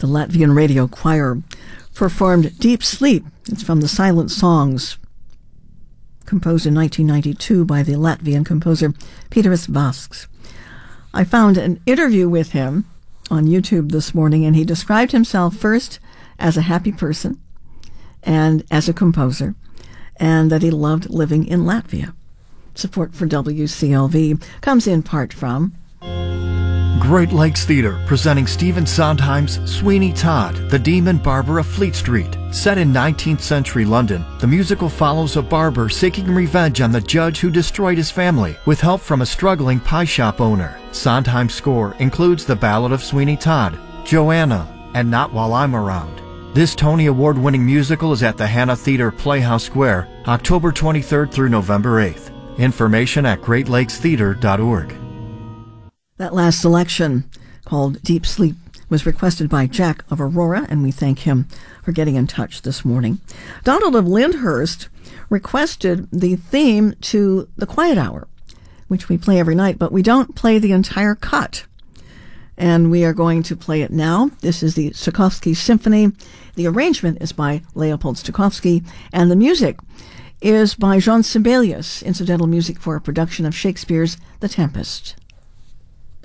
The Latvian Radio Choir performed Deep Sleep. It's from the Silent Songs, composed in 1992 by the Latvian composer Pēteris Vasks. I found an interview with him on YouTube this morning, and he described himself first as a happy person and as a composer, and that he loved living in Latvia. Support for WCLV comes in part from Great Lakes Theater, presenting Stephen Sondheim's Sweeney Todd, the Demon Barber of Fleet Street. Set in 19th century London, the musical follows a barber seeking revenge on the judge who destroyed his family, with help from a struggling pie shop owner. Sondheim's score includes The Ballad of Sweeney Todd, Joanna, and Not While I'm Around. This Tony Award-winning musical is at the Hannah Theater Playhouse Square, October 23rd through November 8th. Information at greatlakestheater.org. That last selection, called Deep Sleep, was requested by Jack of Aurora, and we thank him for getting in touch this morning. Donald of Lyndhurst requested the theme to The Quiet Hour, which we play every night, but we don't play the entire cut. And we are going to play it now. This is the Stokowski Symphony. The arrangement is by Leopold Stokowski, and the music is by Jean Sibelius, incidental music for a production of Shakespeare's The Tempest.